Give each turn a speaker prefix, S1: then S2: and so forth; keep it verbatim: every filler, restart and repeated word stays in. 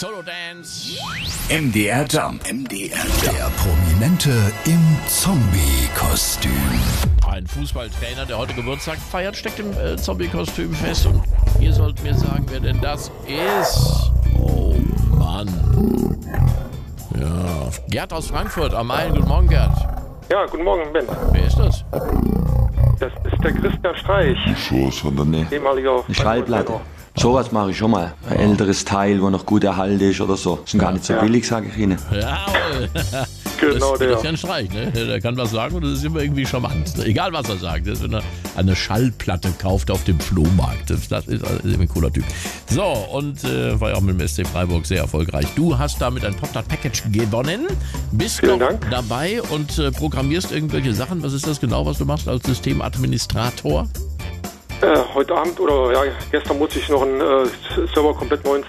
S1: Solo Dance.
S2: M D R Jump. M D R Jump.
S3: Der Prominente im Zombie-Kostüm.
S1: Ein Fußballtrainer, der heute Geburtstag feiert, steckt im äh, Zombie-Kostüm fest. Und ihr sollt mir sagen, wer denn das ist. Oh Mann. Ja, Gerd aus Frankfurt am Main. Guten Morgen, Gerd.
S4: Ja, guten Morgen, Ben.
S1: Wer ist das?
S4: Das ist der Christian Streich,
S5: Schuss oder ne?
S4: ehemaliger
S6: Eine Schallplatte. Sowas mache ich schon mal. Ein älteres Teil, wo noch gut erhalten ist oder so. Sind gar nicht so
S4: Ja.
S6: billig, sage ich Ihnen.
S1: Jawohl.
S4: Genau
S1: das,
S4: der.
S1: Das ist ja ein Streich, ne? Der kann was sagen und das ist immer irgendwie charmant. Egal, was er sagt. Das ist, wenn er eine Schallplatte kauft auf dem Flohmarkt. Das, das ist also ein cooler Typ. So, und äh, war ja auch mit dem S C Freiburg sehr erfolgreich. Du hast damit ein Pop-Tart-Package gewonnen. Bist
S4: Vielen
S1: noch
S4: Dank.
S1: dabei und äh, programmierst irgendwelche Sachen. Was ist das genau, was du machst als Systemadministrator?
S4: Äh, heute Abend oder ja, gestern musste ich noch einen äh, Server komplett neu